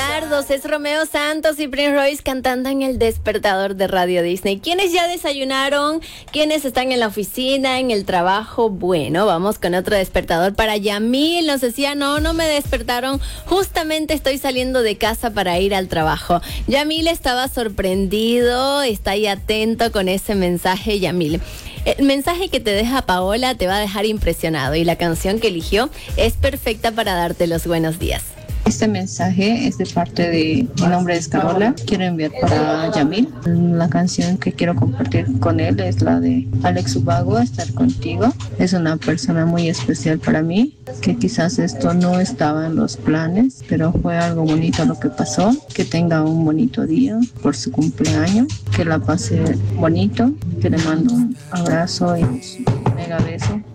tardos, es Romeo Santos y Prince Royce cantando en El Despertador de Radio Disney. ¿Quiénes ya desayunaron? ¿Quiénes están en la oficina, en el trabajo? Bueno, vamos con otro despertador para Yamil. Nos decía, no me despertaron. Justamente estoy saliendo de casa para ir al trabajo. Yamil estaba sorprendido, está ahí atento con ese mensaje, Yamil. El mensaje que te deja Paola te va a dejar impresionado y la canción que eligió es perfecta para darte los buenos días. Este mensaje es de parte de, mi nombre es Carola, quiero enviar para Yamil. La canción que quiero compartir con él es la de Alex Ubago, Estar Contigo. Es una persona muy especial para mí, que quizás esto no estaba en los planes, pero fue algo bonito lo que pasó. Que tenga un bonito día por su cumpleaños, que la pase bonito, que le mando un abrazo y un mega beso.